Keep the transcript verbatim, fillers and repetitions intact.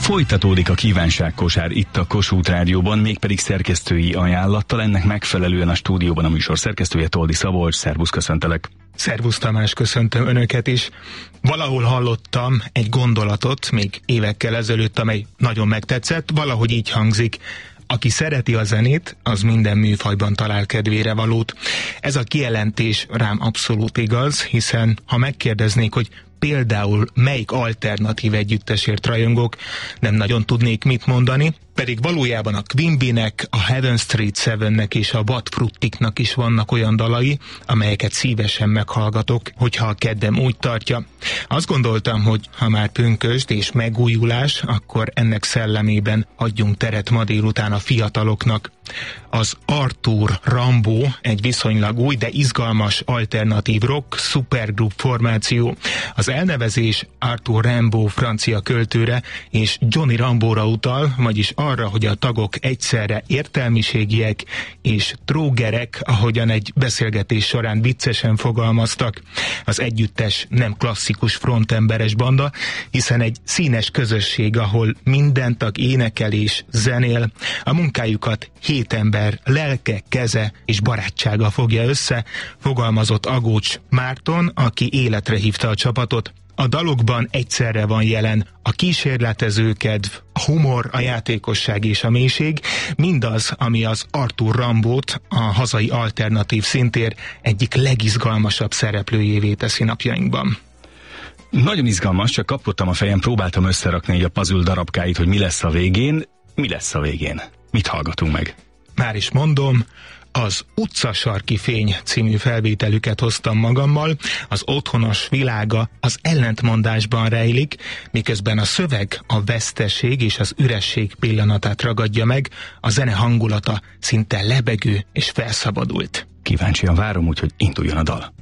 Folytatódik a kívánságkosár itt a Kossuth Rádióban, mégpedig szerkesztői ajánlattal. Ennek megfelelően a stúdióban a műsor szerkesztője, Toldi Szabolcs. Szervusz, köszöntelek! Szervusz Tamás, köszöntöm Önöket is. Valahol hallottam egy gondolatot még évekkel ezelőtt, amely nagyon megtetszett, valahogy így hangzik: aki szereti a zenét, az minden műfajban talál kedvére valót. Ez a kijelentés rám abszolút igaz, hiszen ha megkérdeznék, hogy például melyik alternatív együttesért rajongok, nem nagyon tudnék mit mondani, pedig valójában a Quimbynek, a Heaven Street Sevennek és a Wat Fruttiknak is vannak olyan dalai, amelyeket szívesen meghallgatok, hogyha a kedvem úgy tartja. Azt gondoltam, hogy ha már pünkösd és megújulás, akkor ennek szellemében adjunk teret ma délután a fiataloknak. Az Arthur Rimbaud egy viszonylag új, de izgalmas alternatív rock supergroup formáció. Az elnevezés Arthur Rimbaud francia költőre és Johnny Rimbaudra utal, vagyis arra, hogy a tagok egyszerre értelmiségiek és trógerek, ahogyan egy beszélgetés során viccesen fogalmaztak. Az együttes nem klasszikus frontemberes banda, hiszen egy színes közösség, ahol minden tag énekel és zenél. A munkájukat hét ember lelke, keze és barátsága fogja össze, fogalmazott Agócs Márton, aki életre hívta a csapatot. A dalokban egyszerre van jelen a kísérletező kedv, a humor, a játékosság és a mélység, mindaz, ami az Arthur Rimbaudot, a hazai alternatív színtér egyik legizgalmasabb szereplőjévé teszi napjainkban. Nagyon izgalmas, csak kapkodtam a fejem, próbáltam összerakni így a puzzle darabkáit, hogy mi lesz a végén. Mi lesz a végén? Mit hallgatunk meg? Már is mondom, az Utcasarki fény című felvételüket hoztam magammal. Az otthonos világa az ellentmondásban rejlik, miközben a szöveg a veszteség és az üresség pillanatát ragadja meg, a zene hangulata szinte lebegő és felszabadult. Kíváncsian várom, úgyhogy induljon a dal.